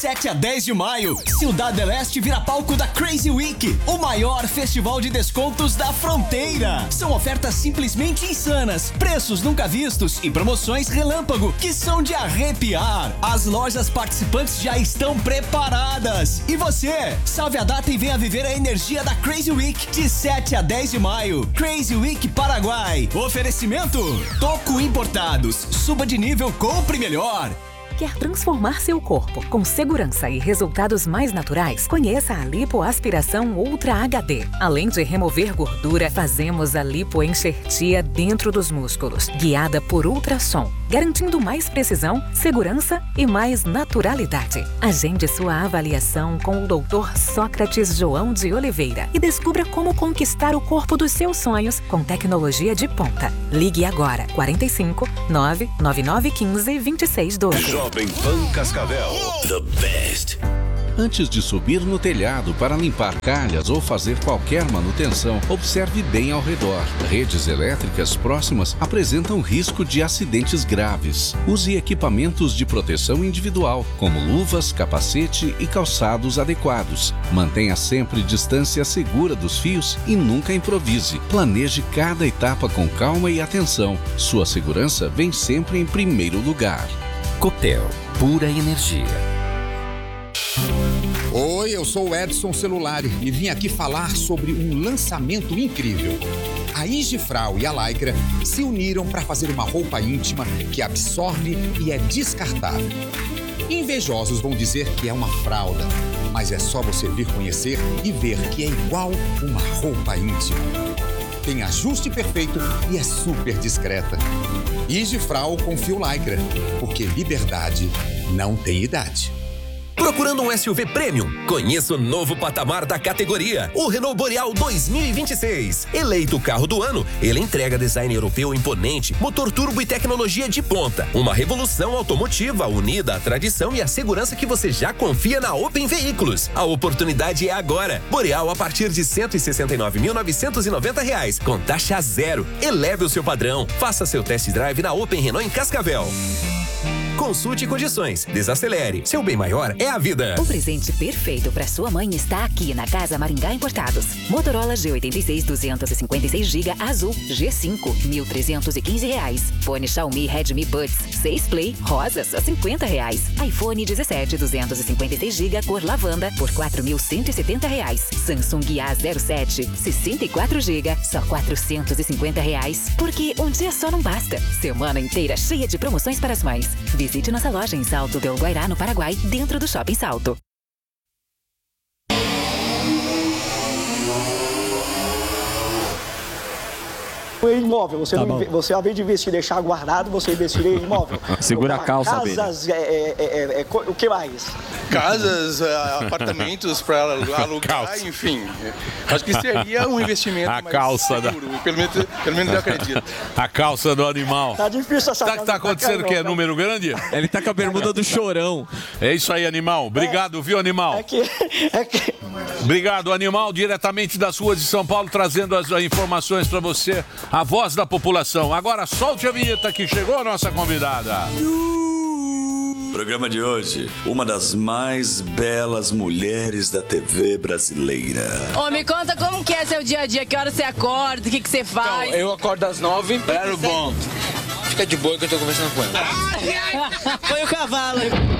7 a 10 de maio, Ciudad del Este vira palco da Crazy Week, o maior festival de descontos da fronteira. São ofertas simplesmente insanas, preços nunca vistos e promoções relâmpago que são de arrepiar. As lojas participantes já estão preparadas. E você? Salve a data e venha viver a energia da Crazy Week de 7 a 10 de maio. Crazy Week Paraguai. Oferecimento Toco Importados. Suba de nível, compre melhor. Quer transformar seu corpo com segurança e resultados mais naturais? Conheça a lipoaspiração Ultra HD. Além de remover gordura, fazemos a lipoenxertia dentro dos músculos, guiada por ultrassom, garantindo mais precisão, segurança e mais naturalidade. Agende sua avaliação com o Dr. Sócrates João de Oliveira e descubra como conquistar o corpo dos seus sonhos com tecnologia de ponta. Ligue agora, 45 99915 2612. Jovem Pan Cascavel, the best. Antes de subir no telhado para limpar calhas ou fazer qualquer manutenção, observe bem ao redor. Redes elétricas próximas apresentam risco de acidentes graves. Use equipamentos de proteção individual, como luvas, capacete e calçados adequados. Mantenha sempre distância segura dos fios e nunca improvise. Planeje cada etapa com calma e atenção. Sua segurança vem sempre em primeiro lugar. Copel, pura energia. Oi, eu sou o Edson Celulari e vim aqui falar sobre um lançamento incrível. A Igifrau e a Lycra se uniram para fazer uma roupa íntima que absorve e é descartável. Invejosos vão dizer que é uma fralda, mas é só você vir conhecer e ver que é igual uma roupa íntima. Tem ajuste perfeito e é super discreta. Igifrau com fio Lycra, porque liberdade não tem idade. Procurando um SUV Premium? Conheça o novo patamar da categoria, o Renault Boreal 2026. Eleito o carro do ano, ele entrega design europeu imponente, motor turbo e tecnologia de ponta. Uma revolução automotiva unida à tradição e à segurança que você já confia na Open Veículos. A oportunidade é agora. Boreal a partir de R$ 169.990, com taxa zero. Eleve o seu padrão. Faça seu test drive na Open Renault em Cascavel. Consulte condições. Desacelere. Seu bem maior é a vida. O presente perfeito para sua mãe está aqui na Casa Maringá Importados. Motorola G86 256GB azul G5 R$ 1.315. Fone Xiaomi Redmi Buds 6 Play rosa só R$ 50. iPhone 17 256GB cor lavanda por R$ 4.170. Samsung A07 64GB só R$ 450. Porque um dia só não basta. Semana inteira cheia de promoções para as mães. Visite nossa loja em Salto del Guairá, no Paraguai, dentro do Shopping Salto. Imóvel, você ao invés de investir, deixar guardado, você investir em imóvel. Segura a calça dele. Casas, o que mais? Casas, apartamentos para alugar, enfim. Acho que seria um investimento a mais calça seguro, pelo menos eu acredito. A calça do animal. Tá difícil essa Sabe o que tá acontecendo? O que é número grande? Ele tá com a bermuda do Chorão. É isso aí, animal. Obrigado, viu, animal? Obrigado, animal, diretamente das ruas de São Paulo, trazendo as informações para você. A voz da população. Agora solte a vinheta que chegou a nossa convidada. Programa de hoje, uma das mais belas mulheres da TV brasileira. Ô, me conta como que é seu dia a dia, que hora você acorda, o que você faz? Então, eu acordo às 9, era bom. Fica de boa que eu tô conversando com ela. Foi o cavalo.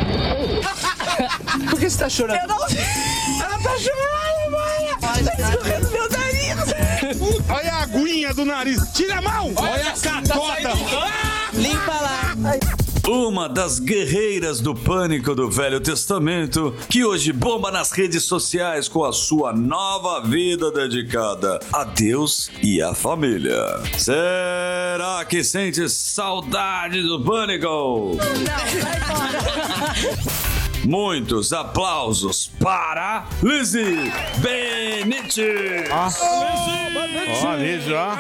Por que você tá chorando? Eu não... Ela tá chorando, mãe. Tá escorrendo meu nariz. Olha a aguinha do nariz. Tira a mão. Olha a catota. Limpa lá. Uma das guerreiras do pânico do Velho Testamento, que hoje bomba nas redes sociais com a sua nova vida dedicada a Deus e à família. Será que sente saudade do pânico? Não, vai embora. Muitos aplausos para Lizzy Benite. Ó, Lizzy, ó.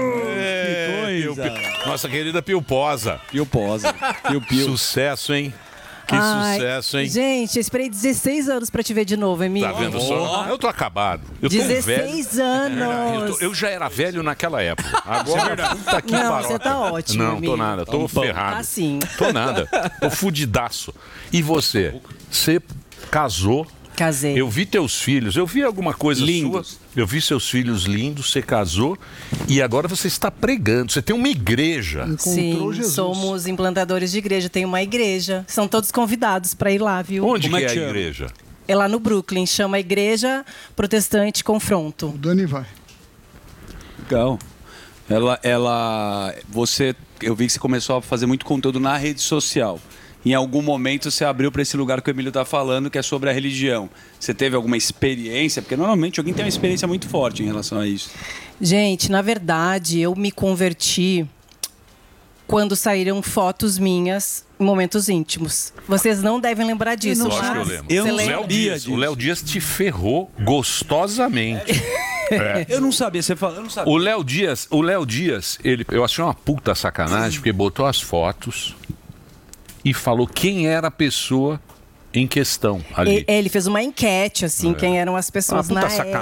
Nossa querida Pilposa. Pilposa. Sucesso, hein? Que sucesso, hein? Gente, eu esperei 16 anos pra te ver de novo, Emílio. Tá vendo só? Eu tô acabado. Eu tô 16 velho. anos. Eu já era velho naquela época. Agora, puta que Não, paroca. você tá ótimo, Não, tô Emílio. nada. Tô ferrado. Tá sim. Tô nada. Tô fudidaço. E você? Você casou. Casei. Eu vi teus filhos, eu vi alguma coisa sua. Eu vi seus filhos lindos, você casou e agora você está pregando. Você tem uma igreja. Sim, somos implantadores de igreja. Tem uma igreja. São todos convidados para ir lá, viu? Onde que é a igreja? É lá no Brooklyn. Chama Igreja Protestante Confronto. O Dani vai. Legal. Eu vi que você começou a fazer muito conteúdo na rede social. Em algum momento você abriu para esse lugar que o Emílio está falando, que é sobre a religião. Você teve alguma experiência? Porque normalmente alguém tem uma experiência muito forte em relação a isso. Gente, na verdade, eu me converti quando saíram fotos minhas em momentos íntimos. Vocês não devem lembrar disso. Lógico que eu lembro. O Léo Dias te ferrou gostosamente. Eu não sabia, você falou, eu não sabia. O Léo Dias, eu achei uma puta sacanagem, porque botou as fotos e falou quem era a pessoa em questão ali. Ele fez uma enquete, assim, quem eram as pessoas na época.